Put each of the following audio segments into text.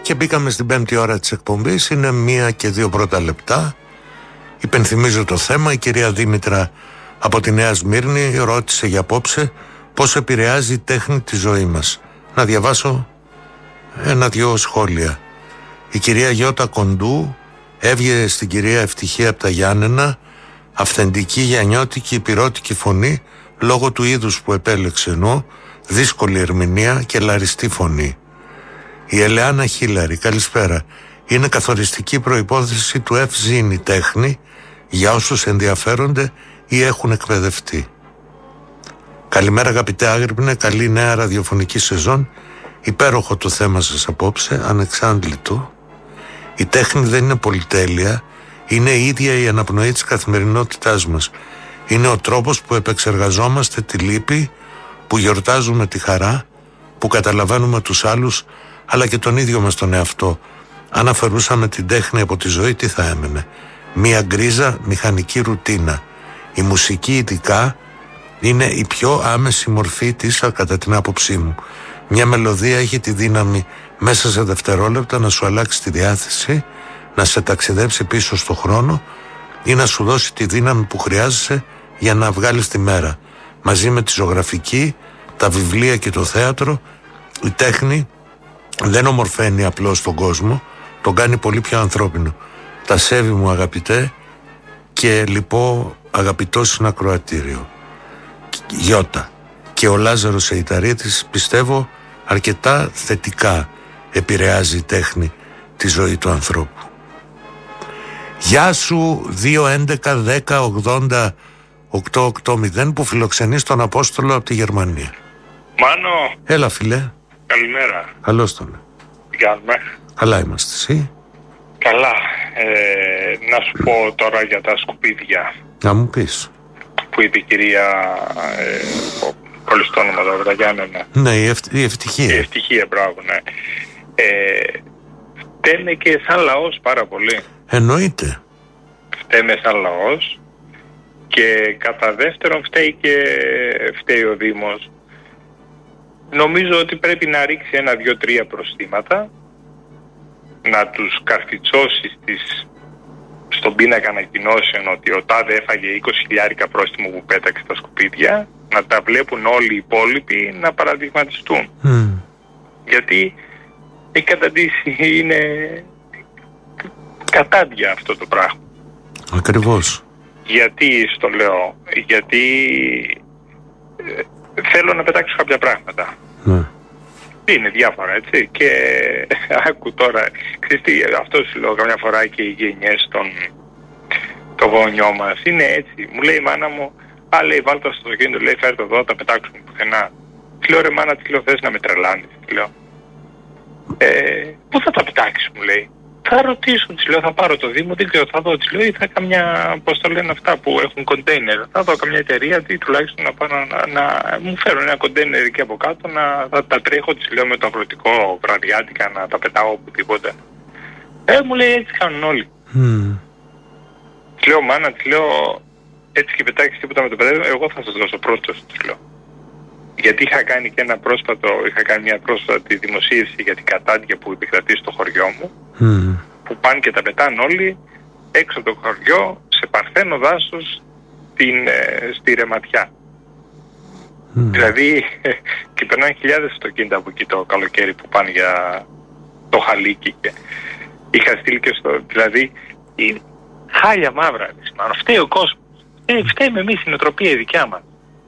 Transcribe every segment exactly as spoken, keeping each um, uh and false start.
Και μπήκαμε στην πέμπτη ώρα της εκπομπής. Είναι μία και δύο πρώτα λεπτά. Υπενθυμίζω το θέμα. Η κυρία Δήμητρα από τη Νέα Σμύρνη ρώτησε για απόψε πώς επηρεάζει η τέχνη τη ζωή μας. Να διαβάσω ένα-δυο σχόλια. Η κυρία Γιώτα Κοντού έβγαινε στην κυρία Ευτυχία από τα Γιάννενα, αυθεντική γιαννιώτικη υπηρώτικη φωνή λόγω του είδους που επέλεξε, ενώ δύσκολη ερμηνεία και λαριστή φωνή. Η Ελεάνα Χίλαρη, καλησπέρα. Είναι καθοριστική προϋπόθεση του ευζήνη τέχνη για όσους ενδιαφέρονται ή έχουν εκπαιδευτεί. Καλημέρα αγαπητέ Άγρυπνε, καλή νέα ραδιοφωνική σεζόν. Υπέροχο το θέμα σας απόψε, ανεξάντλητο. Η τέχνη δεν είναι πολυτέλεια, είναι η ίδια η αναπνοή της καθημερινότητάς μας. Είναι ο τρόπος που επεξεργαζόμαστε τη λύπη, που γιορτάζουμε τη χαρά, που καταλαβαίνουμε τους άλλους, αλλά και τον ίδιο μας τον εαυτό. Αν αφαιρούσαμε την τέχνη από τη ζωή, τι θα έμενε? Μία γκρίζα μηχανική ρουτίνα. Η μουσική ειδικά είναι η πιο άμεση μορφή της, κατά την άποψή μου. Μια μελωδία έχει τη δύναμη μέσα σε δευτερόλεπτα να σου αλλάξει τη διάθεση, να σε ταξιδέψει πίσω στο χρόνο ή να σου δώσει τη δύναμη που χρειάζεσαι για να βγάλεις τη μέρα. Μαζί με τη ζωγραφική, τα βιβλία και το θέατρο, η τέχνη δεν ομορφαίνει απλώς τον κόσμο, τον κάνει πολύ πιο ανθρώπινο. Τα σέβη μου αγαπητέ και λοιπόν αγαπητό συνακροατήριο. Γιώτα. Και ο Λάζαρος Εϊταρίτης πιστεύω αρκετά θετικά επηρεάζει η τέχνη τη ζωή του ανθρώπου. Γεια σου δύο έντεκα δέκα ογδόντα οκτώ ογδόντα που φιλοξενείς τον Απόστολο από τη Γερμανία. Μάνο. Έλα φίλε. Καλημέρα. Καλώς τον. Τι κάνουμε? Καλά είμαστε, εσύ? Καλά. Ε, να σου πω τώρα για τα σκουπίδια. Να μου πεις. Που είπε η κυρία ε, πολύ στο όνομα τώρα, τα Γιάννενα. Ναι, η, ευ, η ευτυχία. Η ευτυχία, μπράβο, ναι. Ε, φταίμε και σαν λαός πάρα πολύ. Εννοείται. Φταίμε σαν λαός και κατά δεύτερον φταίει και φταίει ο Δήμος. Νομίζω ότι πρέπει να ρίξει ένα, δυο, τρία προστήματα, να τους καρφιτσώσει στις, στον πίνακα ανακοινώσεων ότι ο τάδε έφαγε είκοσι χιλιάρικα πρόστιμο που πέταξε τα σκουπίδια, να τα βλέπουν όλοι οι υπόλοιποι να παραδειγματιστούν. Mm. Γιατί η καταντήση είναι κατάντια αυτό το πράγμα. Ακριβώς. Γιατί στο λέω? Γιατί ε, θέλω να πετάξω κάποια πράγματα. Mm. Είναι διάφορα, έτσι. Και άκου τώρα, ξέρεις τι, αυτό σου λέω καμιά φορά και οι γενιές των το γονιό μας είναι έτσι. Μου λέει η μάνα μου, α, λέει, βάλτε το στο αυτοκίνητο, λέει, φέρτε εδώ, τα πετάξουμε πουθενά. Τι λέω, ρε μάνα, τι λέω, θες να με τρελάνεις? Τι λέω. Ε, πού θα τα πετάξεις, μου λέει. Θα ρωτήσω, της λέω, θα πάρω το Δήμο, δεν ξέρω, θα δω, της λέω, ή θα καμιά, πώς το λένε αυτά που έχουν κοντέινερ. Θα δω καμιά εταιρεία, τι τουλάχιστον να πάρω να, να, μου φέρουν ένα κοντέινερ εκεί από κάτω, να θα τα τρέχω, της λέω, με το αγροτικό βραδιάτικα, να τα πετάω οπουδήποτε. Ε, μου λέει, έτσι κάνουν όλοι. Mm. Της λέω, μάνα, της λέω, έτσι και πετάξεις τίποτα με το παιδεύω, εγώ θα σας δώσω πρώτος, της λέω. Γιατί είχα κάνει και ένα πρόσφατο, είχα κάνει μια πρόσφατη δημοσίευση για την κατάντια που επικρατεί στο χωριό μου, mm. που πάνε και τα πετάνε όλοι έξω από το χωριό, σε παρθένο δάσος, στην, ε, στη Ρεματιά. Mm. Δηλαδή, και περνάνε χιλιάδες αυτοκίνητα από εκεί το καλοκαίρι που πάνε για το Χαλίκι και είχα στείλει και στο, δηλαδή, η χάλια μαύρα, φταίει ο κόσμος, ε, φταίμε εμείς, η νοοτροπία η δικιά μας.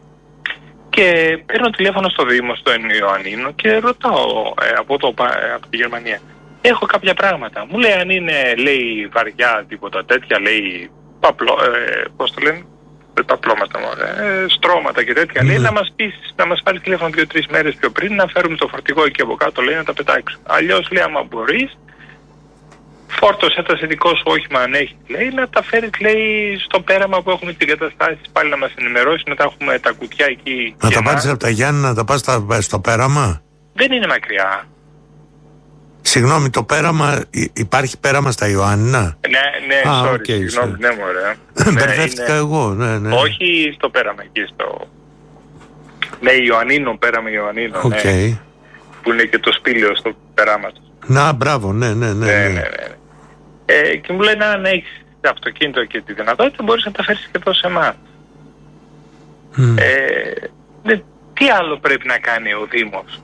Και παίρνω τηλέφωνο στο Δήμο, στο Ιωαννίνο και ρωτάω ε, από, το, ε, από τη Γερμανία. Έχω κάποια πράγματα. Μου λέει αν είναι, λέει, βαριά τίποτα τέτοια, λέει, παπλό, ε, πώς το λένε, παπλώματα, ε, στρώματα και τέτοια. Mm. Λέει να μας πεις, να μας πάρει τηλέφωνο δύο-τρεις μέρες πιο πριν, να φέρουμε το φορτηγό εκεί από κάτω, λέει, να τα πετάξουμε. Αλλιώς, λέει, άμα μπορείς, φόρτωσε τα σε δικό σου όχημα αν έχει, λέει, να τα φέρει, λέει, στο πέραμα που έχουμε τις εγκαταστάσεις, πάλι να μας ενημερώσει, να τα έχουμε τα κουτιά εκεί. Να τα πάρεις από τα Γιάννη, να τα πας στο πέραμα. Δεν είναι μακριά. Συγγνώμη, το πέραμα, υπάρχει πέραμα στα Ιωάννινα? Ναι, ναι, ah, sorry, okay, συγγνώμη, sorry. ναι, μωρέ. Μπερδεύτηκα ναι, εγώ, ναι, ναι. Όχι στο πέραμα εκεί, στο... Ναι, Ιωαννίνο, πέραμα Ιωαννίνο, okay. ναι. Που είναι και το σπήλαιο στο πέραμα. Να, μπράβο, ναι, ναι, ναι. ναι. ναι, ναι, ναι. Ε, και μου λένε αν έχεις αυτοκίνητο και τη δυνατότητα μπορείς να τα φέρεις και εδώ σε εμάς. Mm. Ε, ναι, τι άλλο πρέπει να κάνει ο Δήμος?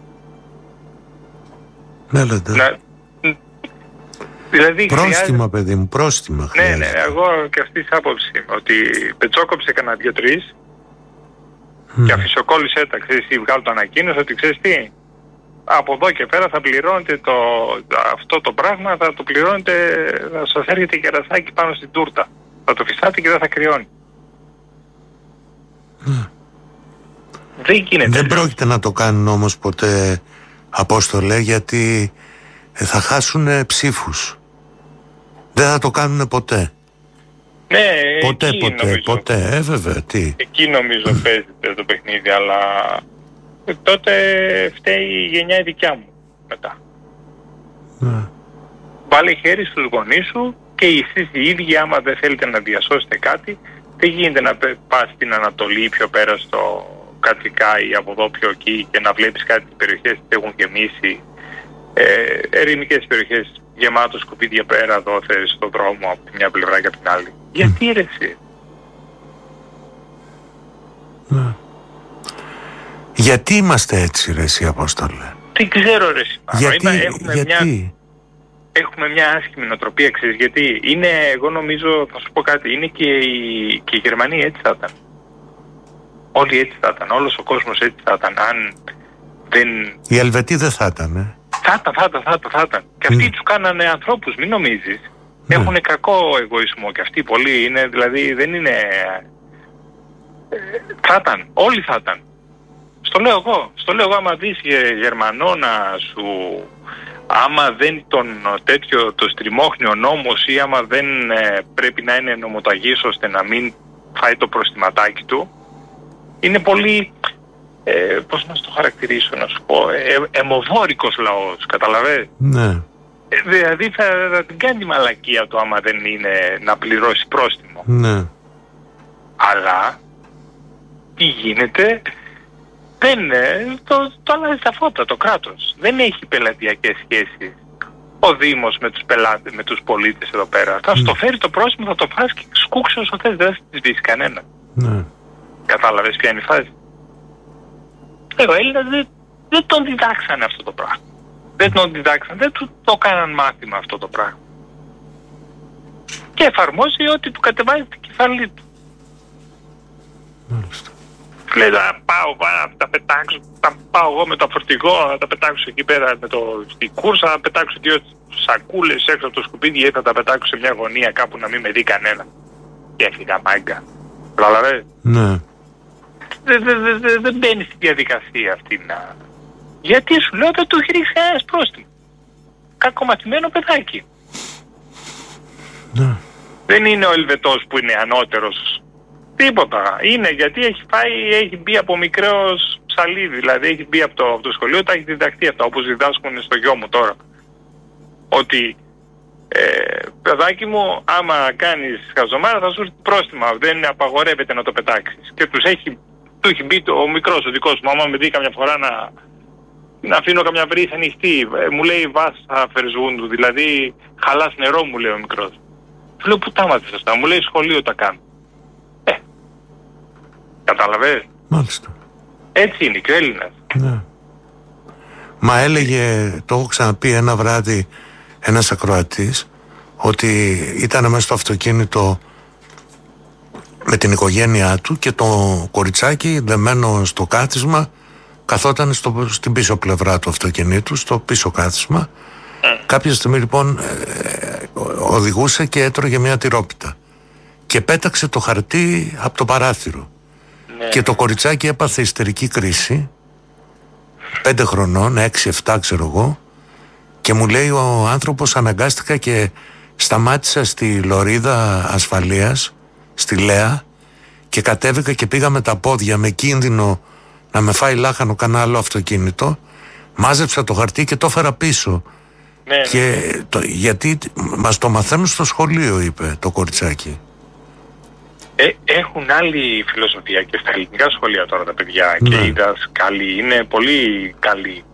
Ναι, λέτε. Να, δηλαδή, πρόστιμα, χρειάζεται... παιδί μου, πρόστιμα χρειάζεται. Ναι, ναι, εγώ και αυτή της άποψη ότι πετσόκοψε κανένα δύο-τρεις mm. και αφισοκόλλησε τα, ξέρεις, ή βγάλω το ανακοίνωση ότι ξέρεις τι, από εδώ και πέρα θα πληρώνετε το, αυτό το πράγμα, θα το πληρώνετε, θα σας έρχεται κερασάκι πάνω στην τούρτα. Θα το φυσάτε και δεν θα κρυώνει. Mm. Δεν γίνεται. Δεν πρόκειται να το κάνουν όμως ποτέ, Απόστολε, γιατί θα χάσουν ψήφους. Δεν θα το κάνουν ποτέ. Ναι, ποτέ, εκεί ποτέ, νομίζω, ποτέ, ε, βέβαια, τι. Εκεί νομίζω παίζεται το παιχνίδι, αλλά τότε φταίει η γενιά η δικιά μου μετά. Ναι. Βάλε χέρι στους γονείς σου και εσείς οι ίδιοι, άμα δεν θέλετε να διασώσετε κάτι, δεν γίνεται να πας στην Ανατολή πιο πέρα στο Κατσικά ή από εδώ πιο εκεί και να βλέπεις κάτι τις περιοχές που έχουν γεμίσει, ε, ερημικές περιοχές γεμάτο σκουπίδια πέρα δόθε στον δρόμο από τη μια πλευρά και από την άλλη. Mm. Γιατί ρε εσύ? Ναι. Γιατί είμαστε έτσι ρε εσύ, Απόστολε? Δεν ξέρω ρε εσύ. Γιατί, Είμαι, έχουμε, γιατί? Μια, έχουμε μια άσχημη νοοτροπία, ξέρεις γιατί? Είναι, εγώ νομίζω, θα σου πω κάτι, είναι και οι, και οι Γερμανοί έτσι θα ήταν. Όλοι έτσι θα ήταν, όλος ο κόσμος έτσι θα ήταν, αν δεν... Οι Ελβετοί δεν θα ήταν, ε. Θα ήταν, θα ήταν, θα ήταν, θα ήταν. Και αυτοί mm. τους κάνανε ανθρώπους, μην νομίζεις. Mm. Έχουν κακό εγωισμό και αυτοί πολλοί, είναι, δηλαδή δεν είναι... Ε, θα ήταν, όλοι θα ήταν. Στο λέω εγώ, στο λέω εγώ, άμα δεις Γερμανό να σου... Άμα δεν τον τέτοιο το στριμώχνει ο νόμος ή άμα δεν ε, πρέπει να είναι νομοταγής ώστε να μην φάει το προστιματάκι του, είναι πολύ, ε, πώς να στο χαρακτηρίσω, να σου πω, ε, αιμοβόρικος λαός, καταλαβαίνεις. Ναι. Ε, δηλαδή θα, θα την κάνει μαλακία το άμα δεν είναι να πληρώσει πρόστιμο. Ναι. Αλλά, τι γίνεται, δεν, ε, το, το αλλάζει τα φώτα το κράτος. Δεν έχει πελατειακές σχέσεις ο Δήμος με τους πελάτες, με τους πολίτες εδώ πέρα. Θα mm. στο φέρει το πρόστιμο, θα το φας και σκούξει όσο θες, δεν θα τη σβήσει κανένα. Ναι. Κατάλαβες ποια είναι η φάση? Ε, ο Έλληνας δεν, δεν τον διδάξανε αυτό το πράγμα. Δεν τον διδάξανε, δεν του το κάναν μάθημα αυτό το πράγμα. Και εφαρμόζει ότι του κατεβάζει την κεφαλή του. Μάλιστα. Λέει, θα πάω, θα τα πετάξω, θα πάω εγώ με το φορτηγό, θα τα πετάξω εκεί πέρα με το, στην κούρσα, θα πετάξω δύο σακούλες έξω από το σκουπίδι ή θα τα πετάξω σε μια γωνία κάπου να μην με δει κανένα. Και έφυγα μάγκα. Καταλαβαίνεις? Ναι. Δεν δε, δε, δε, δε μπαίνει στη διαδικασία αυτή να... Γιατί σου λέω δεν του έχει ρίξει ένας πρόστιμο. Κακομαθημένο παιδάκι. Ναι. Δεν είναι ο Ελβετός που είναι ανώτερος. Τίποτα. Είναι γιατί έχει πάει, έχει μπει από μικρός ψαλίδι. Δηλαδή έχει μπει από το, από το σχολείο, τα έχει διδαχτεί αυτά. Όπως διδάσκουν στο γιο μου τώρα. Ότι ε, παιδάκι μου, άμα κάνεις χαζομάρα θα σου έρθει πρόστιμα. Δεν απαγορεύεται να το πετάξεις. Και τους έχει, του έχει μπει το, ο μικρός, ο δικός μου. Άμα με δει καμιά φορά να, να αφήνω καμιά βρύση ανοιχτή, ε, μου λέει βάσα φερζούντου. Δηλαδή χαλάς νερό, μου λέει ο μικρός. Του λέω, πού τα μάθες αυτά? Μου λέει σχολείο τα κάνω. Ε, κατάλαβες? Μάλιστα. Έτσι είναι και ο Έλληνας. Ναι. Μα έλεγε, το έχω ξαναπεί ένα βράδυ ένας ακροατής, ότι ήταν μέσα στο αυτοκίνητο με την οικογένειά του και το κοριτσάκι δεμένο στο κάθισμα καθόταν στο, στην πίσω πλευρά του αυτοκινήτου, στο πίσω κάθισμα. Mm. Κάποια στιγμή λοιπόν ε, οδηγούσε και έτρωγε μια τυρόπιτα και πέταξε το χαρτί από το παράθυρο. Mm. Και το κοριτσάκι έπαθε ιστερική κρίση, πέντε χρονών, έξι εφτά ξέρω εγώ, και μου λέει ο άνθρωπος, αναγκάστηκα και σταμάτησα στη λωρίδα ασφαλείας, στη Λέα, και κατέβηκα και πήγα με τα πόδια με κίνδυνο να με φάει λάχανο κανένα άλλο αυτοκίνητο, μάζεψα το χαρτί και το έφερα πίσω. Ναι, και το, γιατί μας το μαθαίνουν στο σχολείο, είπε το κοριτσάκι. Ε, έχουν άλλη φιλοσοφία και στα ελληνικά σχολεία τώρα τα παιδιά mm. και οι δάσκαλοι είναι πολύ καλοί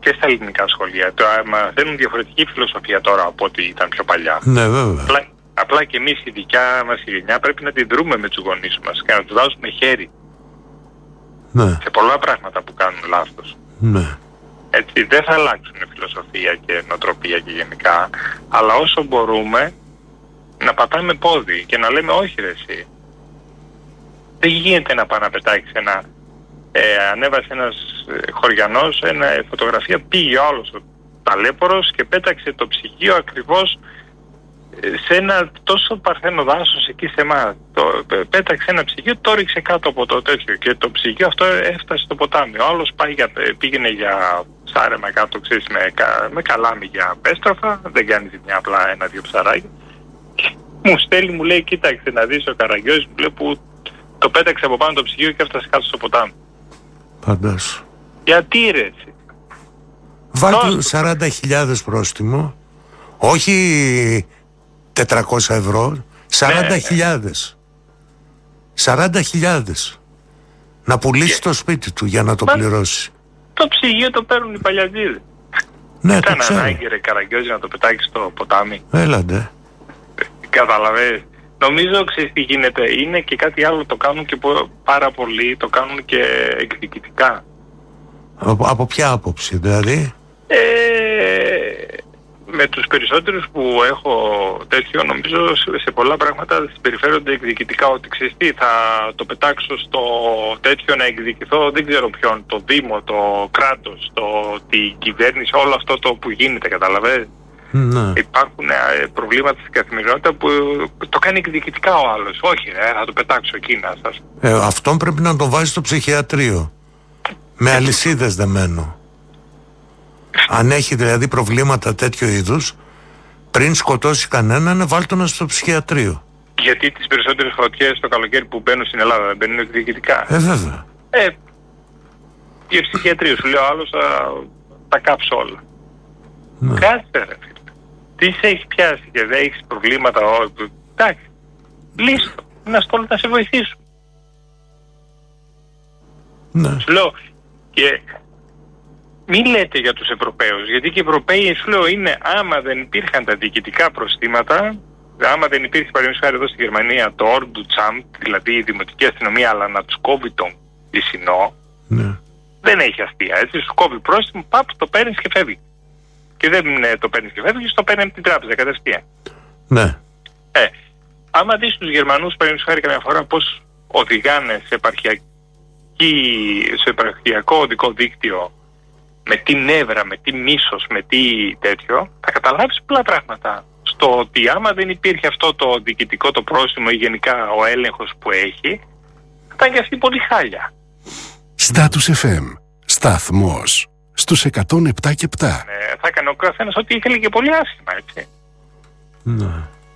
και στα ελληνικά σχολεία. Το μαθαίνουν διαφορετική φιλοσοφία τώρα από ό,τι ήταν πιο παλιά. Ναι, βέβαια. Απλά, απλά και εμείς η δικιά μας η γενιά πρέπει να την δρούμε με τους γονείς μας και να τους βάζουμε χέρι. Ναι. Σε πολλά πράγματα που κάνουν λάθος. Ναι. Έτσι, δεν θα αλλάξουν φιλοσοφία και νοοτροπία και γενικά, αλλά όσο μπορούμε να πατάμε πόδι και να λέμε όχι ρε εσύ. Δεν γίνεται να πάει να πετάξει ένα... Ε, ανέβασε ένας χωριανός ένα φωτογραφία, πήγε ο άλλος ο ταλέπορος και πέταξε το ψυγείο ακριβώς σε ένα τόσο παρθένο δάσος εκεί σε εμάς. Πέταξε ένα ψυγείο, το ρίξε κάτω από το τέτοιο και το ψυγείο αυτό έφτασε στο ποτάμι. Ο άλλος πάει για, πήγαινε για ψάρεμα κάτω, ξέρεις, με, με καλάμι για πέστροφα, δεν κάνει ζημιά, απλά ένα-δύο ψαράκια. Μου στέλνει, μου λέει, κοίταξε να δεις ο Καραγκιόζης, μου λέει, που το πέταξε από πάνω το ψυγείο και έφτασε κάτω στο ποτάμι. Φαντάσου. Γιατί ρε εσύ. Βάλτε σαράντα χιλιάδες πρόστιμο, όχι τετρακόσια ευρώ, σαράντα χιλιάδες. σαράντα χιλιάδες. Να πουλήσει yeah. το σπίτι του για να το Μα, πληρώσει. Το ψυγείο το παίρνουν οι παλιατζίδες. Ναι, ήταν το ξέρω. ανάγκη ρε Καραγκιόζη να το πετάξει στο ποτάμι. Έλαντε. Καταλαβαίνεις. Νομίζω, ξέρεις τι γίνεται, είναι και κάτι άλλο, το κάνουν και πάρα πολλοί, το κάνουν και εκδικητικά. Από, από ποια άποψη, δηλαδή? Ε, με τους περισσότερους που έχω τέτοιο, νομίζω σε πολλά πράγματα συμπεριφέρονται εκδικητικά, ότι ξέρεις τι, θα το πετάξω στο τέτοιο να εκδικηθώ, δεν ξέρω ποιον, το Δήμο, το κράτος, το, την κυβέρνηση, όλο αυτό το που γίνεται, καταλαβαίνεις. Ναι. Υπάρχουν ε, προβλήματα στην καθημερινότητα που το κάνει εκδικητικά ο άλλος. Όχι, ρε, θα το πετάξω εκεί να σας. Ε, αυτόν πρέπει να τον βάζει στο ψυχιατρίο. Με αλυσίδες δεμένο. Αν έχει δηλαδή προβλήματα τέτοιο είδους, πριν σκοτώσει κανέναν, βάλ' τον στο ψυχιατρίο. Γιατί τις περισσότερες φωτιές το καλοκαίρι που μπαίνουν στην Ελλάδα δεν μπαίνουν εκδικητικά? Ε, βέβαια. Ε, για ψυχιατρίο σου λέει ο άλλος, θα τα κάψω όλα. Ναι. Κάτσε ρε φίλε. Τι σε έχει πιάσει και δεν έχεις προβλήματα, εντάξει, λύσω, να στο να σε βοηθήσω. Ναι. Σου λέω, και μην λέτε για τους Ευρωπαίους, γιατί και οι Ευρωπαίοι, σου λέω, είναι, άμα δεν υπήρχαν τα διοικητικά προστήματα, άμα δεν υπήρχε παραδείγματος χάρη εδώ στη Γερμανία το Ordnungsamt, δηλαδή η δημοτική αστυνομία, αλλά να τους κόβει τον λυσινό, ναι. δεν έχει αστεία, έτσι, σου κόβει πρόστιμο, παπ, το παίρνεις και φεύγει. Και δεν το παίρνεις και φεύγεις, το παίρνει από την τράπεζα κατευθείαν. Ναι. Ε, άμα δεις τους Γερμανούς, παραδείγματος χάρη καμιά φορά, πώς οδηγάνε σε, σε επαρχιακό οδικό δίκτυο, με τι νεύρα, με τι μίσος, με τι τέτοιο, θα καταλάβεις πολλά πράγματα. Στο ότι άμα δεν υπήρχε αυτό το διοικητικό το πρόστιμο ή γενικά ο έλεγχος που έχει, θα ήταν και αυτή πολύ χάλια. Status εφ εμ. Σταθμός. Στους εκατόν επτά και επτά. Ε, θα έκανε ο καθένας ό,τι ήθελε και πολύ άσχημα, έτσι. Ναι.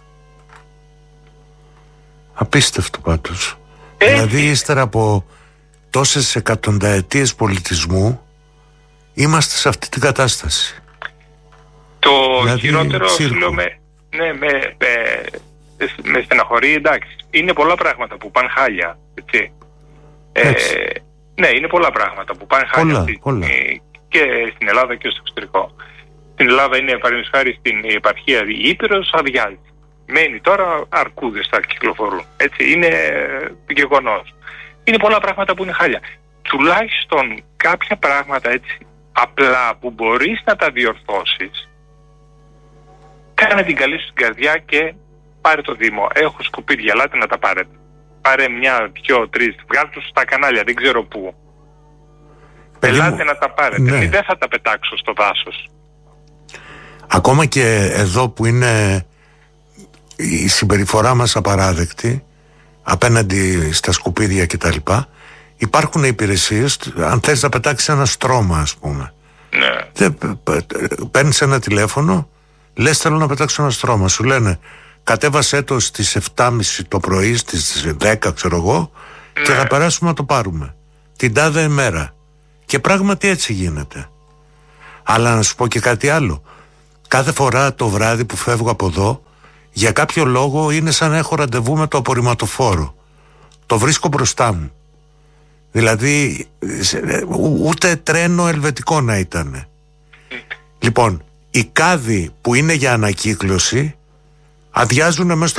Απίστευτο πάντως. Έτσι. Δηλαδή ύστερα από τόσες εκατονταετίες πολιτισμού είμαστε σε αυτή την κατάσταση. Το δηλαδή, χειρότερο, σου λέω, με, ναι, με, με, με στεναχωρεί, εντάξει. Είναι πολλά πράγματα που πάνε χάλια, έτσι. έτσι. Ε, ναι, είναι πολλά πράγματα που πάνε χάλια. Πολλά, αυτή, πολλά. Και στην Ελλάδα και στο εξωτερικό. Στην Ελλάδα είναι, παραδείγματος χάρη, στην επαρχία η Ήπειρος αδειάζει. Μένει τώρα, αρκούδες θα κυκλοφορούν. Έτσι, είναι γεγονός. Είναι πολλά πράγματα που είναι χάλια. Τουλάχιστον κάποια πράγματα έτσι απλά που μπορείς να τα διορθώσεις, κάνε την καλή σου στην καρδιά και πάρε το Δήμο. Έχω σκουπίδια, ελάτε να τα πάρετε. Πάρε μια, δυο, τρεις, βγάλτε τους στα κανάλια, δεν ξέρω πού. Ελάτε να τα πάρετε. Ναι. Δεν θα τα πετάξω στο δάσος. Ακόμα και εδώ που είναι η συμπεριφορά μας απαράδεκτη απέναντι στα σκουπίδια κτλ, υπάρχουν υπηρεσίες. Αν θες να πετάξεις ένα στρώμα, ας πούμε, ναι. παίρνεις ένα τηλέφωνο, λες θέλω να πετάξω ένα στρώμα, σου λένε κατέβασέ το στις επτά και μισή το πρωί, στις δέκα ξέρω εγώ, ναι. και θα περάσουμε να το πάρουμε την τάδε ημέρα. Και πράγματι έτσι γίνεται. Αλλά να σου πω και κάτι άλλο. Κάθε φορά το βράδυ που φεύγω από εδώ, για κάποιο λόγο είναι σαν να έχω ραντεβού με το απορριμματοφόρο. Το βρίσκω μπροστά μου. Δηλαδή ούτε τρένο ελβετικό να ήταν. Λοιπόν, οι κάδοι που είναι για ανακύκλωση αδειάζουν μέσα